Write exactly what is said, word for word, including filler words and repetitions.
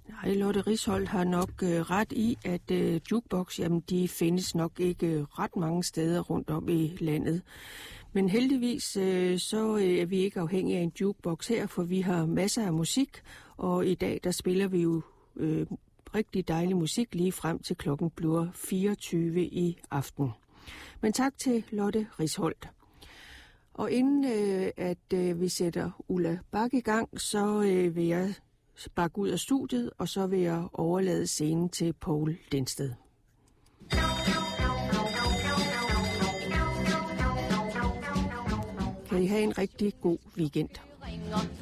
Nej, Lotte Risholt har nok øh, ret i, at øh, jukebox, jamen, de findes nok ikke øh, ret mange steder rundt om i landet. Men heldigvis øh, så øh, er vi ikke afhængige af en jukebox her, for vi har masser af musik, og i dag der spiller vi jo øh, rigtig dejlig musik lige frem til klokken bliver fireogtyve i aften. Men tak til Lotte Risholt. Og inden øh, at øh, vi sætter Ulla Bak i gang, så øh, vil jeg bakke ud af studiet, og så vil jeg overlade scenen til Poul Densted. Kan I have en rigtig god weekend.